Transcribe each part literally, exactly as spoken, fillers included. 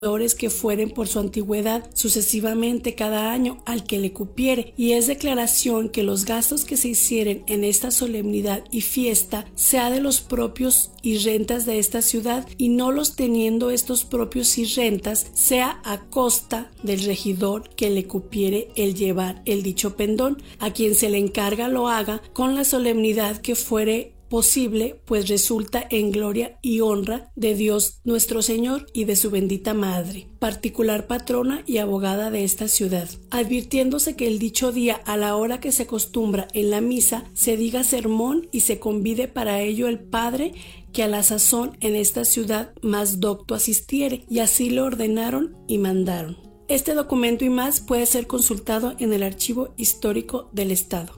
que fueren por su antigüedad sucesivamente cada año al que le cupiere, y es declaración que los gastos que se hicieren en esta solemnidad y fiesta sea de los propios y rentas de esta ciudad, y no los teniendo estos propios y rentas sea a costa del regidor que le cupiere el llevar el dicho pendón, a quien se le encarga lo haga con la solemnidad que fuere posible, pues resulta en gloria y honra de Dios nuestro Señor y de su bendita Madre, particular patrona y abogada de esta ciudad, advirtiéndose que el dicho día a la hora que se acostumbra en la misa se diga sermón y se convide para ello el Padre que a la sazón en esta ciudad más docto asistiere, y así lo ordenaron y mandaron. Este documento y más puede ser consultado en el Archivo Histórico del Estado.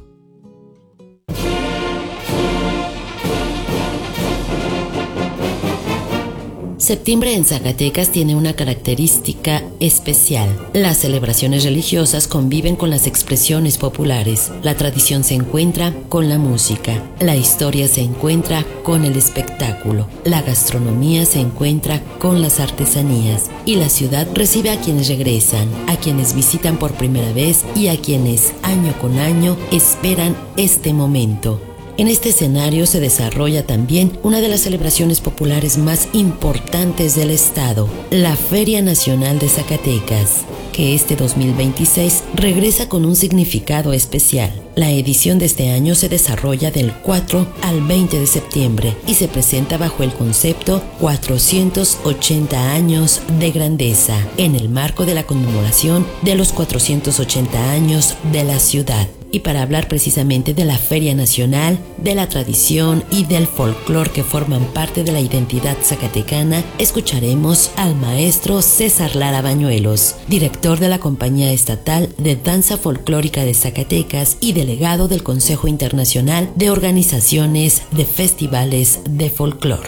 Septiembre en Zacatecas tiene una característica especial. Las celebraciones religiosas conviven con las expresiones populares. La tradición se encuentra con la música. La historia se encuentra con el espectáculo. La gastronomía se encuentra con las artesanías. Y la ciudad recibe a quienes regresan, a quienes visitan por primera vez y a quienes año con año esperan este momento. En este escenario se desarrolla también una de las celebraciones populares más importantes del estado, la Feria Nacional de Zacatecas, que este dos mil veintiséis regresa con un significado especial. La edición de este año se desarrolla del cuatro al veinte de septiembre y se presenta bajo el concepto cuatrocientos ochenta años de grandeza, en el marco de la conmemoración de los cuatrocientos ochenta años de la ciudad. Y para hablar precisamente de la Feria Nacional, de la tradición y del folclore que forman parte de la identidad zacatecana, escucharemos al maestro César Lara Bañuelos, director de la Compañía Estatal de Danza Folclórica de Zacatecas y delegado del Consejo Internacional de Organizaciones de Festivales de Folclore.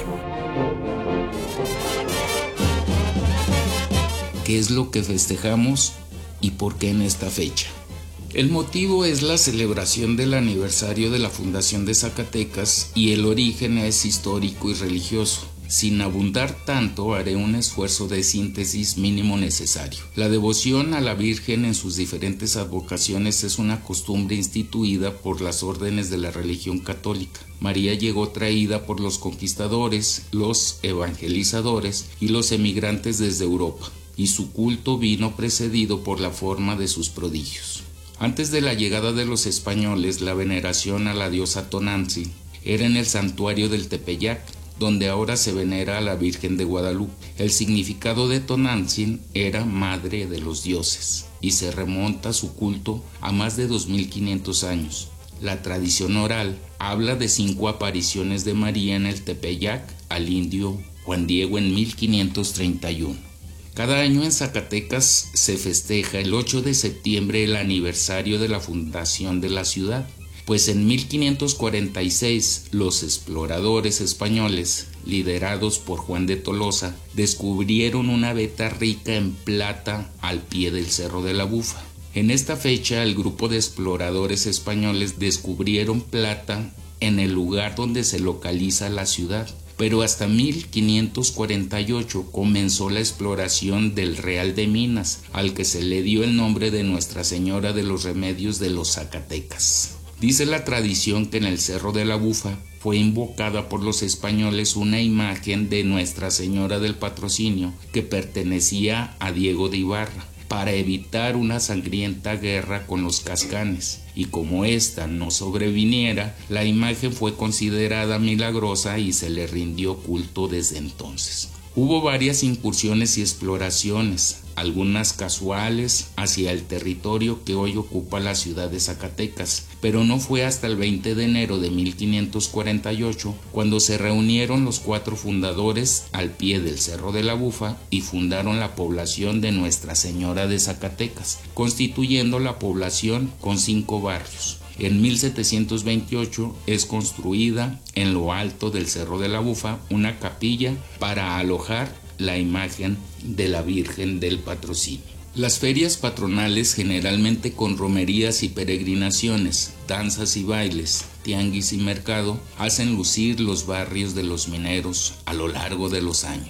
¿Qué es lo que festejamos y por qué en esta fecha? El motivo es la celebración del aniversario de la fundación de Zacatecas y el origen es histórico y religioso. Sin abundar tanto, haré un esfuerzo de síntesis mínimo necesario. La devoción a la Virgen en sus diferentes advocaciones es una costumbre instituida por las órdenes de la religión católica. María llegó traída por los conquistadores, los evangelizadores y los emigrantes desde Europa, y su culto vino precedido por la forma de sus prodigios. Antes de la llegada de los españoles, la veneración a la diosa Tonantzin era en el santuario del Tepeyac, donde ahora se venera a la Virgen de Guadalupe. El significado de Tonantzin era madre de los dioses y se remonta su culto a más de dos mil quinientos años. La tradición oral habla de cinco apariciones de María en el Tepeyac al indio Juan Diego en mil quinientos treinta y uno. Cada año en Zacatecas se festeja el ocho de septiembre el aniversario de la fundación de la ciudad, pues en mil quinientos cuarenta y seis los exploradores españoles, liderados por Juan de Tolosa, descubrieron una veta rica en plata al pie del Cerro de la Bufa. En esta fecha el grupo de exploradores españoles descubrieron plata en el lugar donde se localiza la ciudad. Pero hasta mil quinientos cuarenta y ocho comenzó la exploración del Real de Minas, al que se le dio el nombre de Nuestra Señora de los Remedios de los Zacatecas. Dice la tradición que en el Cerro de la Bufa fue invocada por los españoles una imagen de Nuestra Señora del Patrocinio que pertenecía a Diego de Ibarra, para evitar una sangrienta guerra con los cascanes, y como ésta no sobreviniera, la imagen fue considerada milagrosa y se le rindió culto desde entonces. Hubo varias incursiones y exploraciones, algunas casuales, hacia el territorio que hoy ocupa la ciudad de Zacatecas, pero no fue hasta el veinte de enero de mil quinientos cuarenta y ocho cuando se reunieron los cuatro fundadores al pie del Cerro de la Bufa y fundaron la población de Nuestra Señora de Zacatecas, constituyendo la población con cinco barrios. En mil setecientos veintiocho es construida en lo alto del Cerro de la Bufa una capilla para alojar la imagen de la Virgen del Patrocinio. Las ferias patronales, generalmente con romerías y peregrinaciones, danzas y bailes, tianguis y mercado, hacen lucir los barrios de los mineros a lo largo de los años.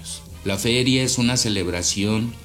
La feria es una celebración